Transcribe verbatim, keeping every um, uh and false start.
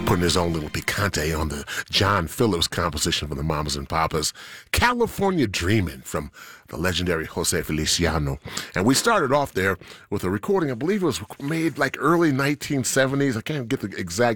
putting his own little picante on the John Phillips composition from the Mamas and Papas. California Dreamin' from the legendary Jose Feliciano. And we started off there with a recording, I believe it was made like early nineteen seventies. I can't get the exact